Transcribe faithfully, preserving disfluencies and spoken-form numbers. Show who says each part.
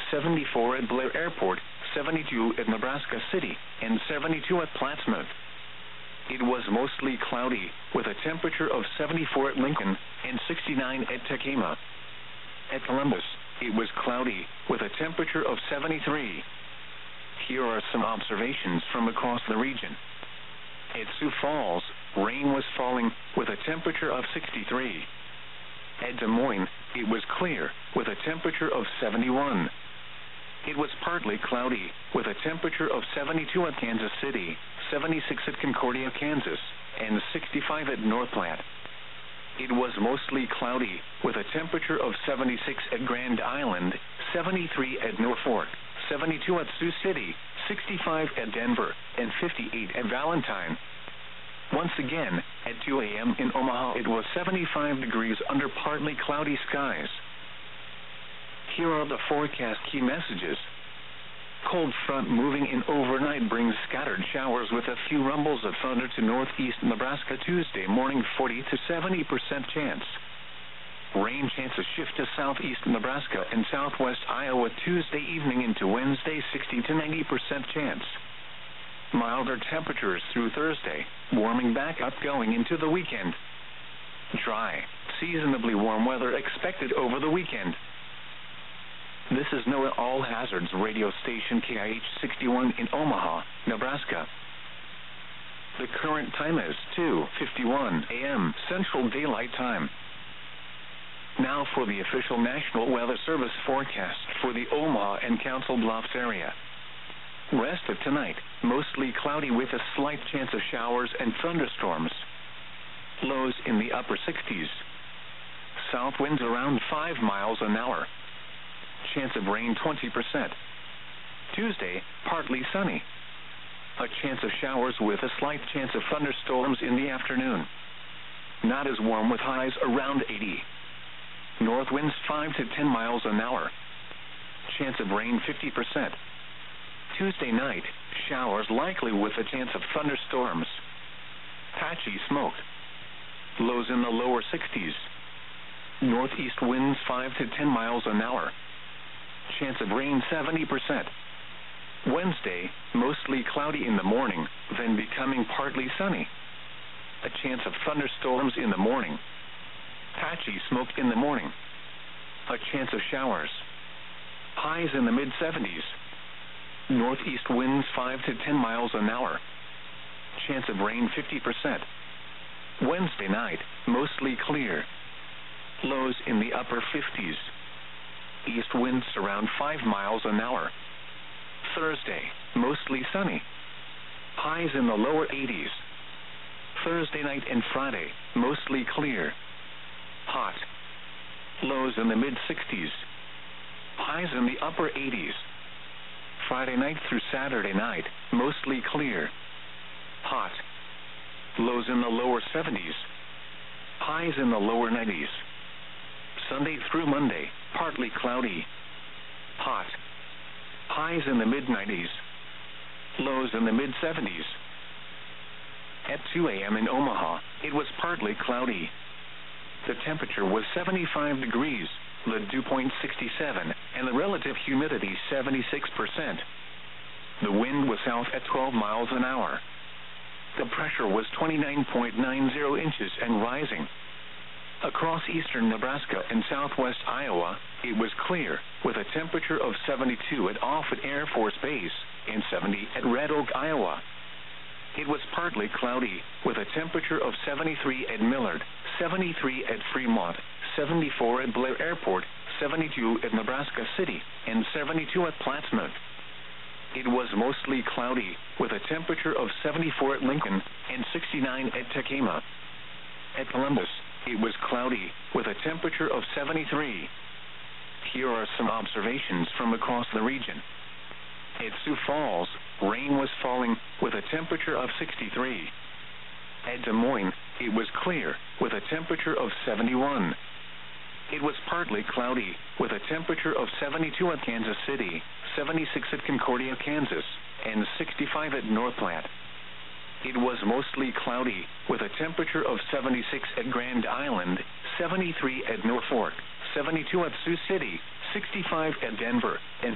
Speaker 1: seventy-four at Blair Airport, seventy-two at Nebraska City, and seventy-two at Plattsmouth. It was mostly cloudy, with a temperature of seventy-four at Lincoln and sixty-nine at Tekema. At Columbus, it was cloudy, with a temperature of seventy-three. Here are some observations from across the region. At Sioux Falls, rain was falling, with a temperature of sixty-three. At Des Moines, it was clear, with a temperature of seventy-one. It was partly cloudy, with a temperature of seventy-two at Kansas City, seventy-six at Concordia, Kansas, and sixty-five at North Platte. It was mostly cloudy, with a temperature of seventy-six at Grand Island, seventy-three at Norfolk, seventy-two at Sioux City, sixty-five at Denver, and fifty-eight at Valentine. Once again, at two A M in Omaha, it was seventy-five degrees under partly cloudy skies. Here are the forecast key messages. Cold front moving in overnight brings scattered showers with a few rumbles of thunder to northeast Nebraska Tuesday morning, forty to seventy percent chance. Rain chances shift to southeast Nebraska and southwest Iowa Tuesday evening into Wednesday, sixty to ninety percent chance. Milder temperatures through Thursday, warming back up going into the weekend. Dry, seasonably warm weather expected over the weekend. This is NOAA All Hazards radio station K I H sixty-one in Omaha, Nebraska. The current time is two fifty-one A M Central Daylight Time. Now for the official National Weather Service forecast for the Omaha and Council Bluffs area. Rest of tonight, mostly cloudy with a slight chance of showers and thunderstorms. Lows in the upper sixties. South winds around five miles an hour. Chance of rain twenty percent. Tuesday, partly sunny. A chance of showers with a slight chance of thunderstorms in the afternoon. Not as warm with highs around eighty. North winds five to ten miles an hour. Chance of rain fifty percent. Tuesday night, showers likely with a chance of thunderstorms. Patchy smoke. Lows in the lower sixties. Northeast winds five to ten miles an hour. Chance of rain seventy percent. Wednesday, mostly cloudy in the morning, then becoming partly sunny. A chance of thunderstorms in the morning. Patchy smoke in the morning. A chance of showers. Highs in the mid seventies. Northeast winds five to ten miles an hour. Chance of rain fifty percent. Wednesday night, mostly clear. Lows in the upper fifties. East winds around five miles an hour. Thursday, mostly sunny. Highs in the lower eighties. Thursday night and Friday, mostly clear. Hot. Lows in the mid sixties. Highs in the upper eighties. Friday night through Saturday night, mostly clear. Hot. Lows in the lower seventies. Highs in the lower nineties. Sunday through Monday, partly cloudy. Hot. Highs in the mid nineties. Lows in the mid seventies. At two A M in Omaha, it was partly cloudy. The temperature was seventy-five degrees, the dew point sixty-seven, and the relative humidity seventy-six percent. The wind was south at twelve miles an hour. The pressure was twenty-nine point nine zero inches and rising. Across eastern Nebraska and southwest Iowa, it was clear, with a temperature of seventy-two at Offutt Air Force Base and seventy at Red Oak, Iowa. It was partly cloudy, with a temperature of seventy-three at Millard, seventy-three at Fremont, seventy-four at Blair Airport, seventy-two at Nebraska City, and seventy-two at Plattsmouth. It was mostly cloudy, with a temperature of seventy-four at Lincoln and sixty-nine at Tekema. At Columbus, it was cloudy, with a temperature of seventy-three. Here are some observations from across the region. At Sioux Falls, rain was falling, with a temperature of sixty-three. At Des Moines, it was clear, with a temperature of seventy-one. It was partly cloudy, with a temperature of seventy-two at Kansas City, seventy-six at Concordia, Kansas, and sixty-five at North Platte. It was mostly cloudy, with a temperature of seventy-six at Grand Island, seventy-three at Norfolk, seventy-two at Sioux City, sixty-five at Denver, and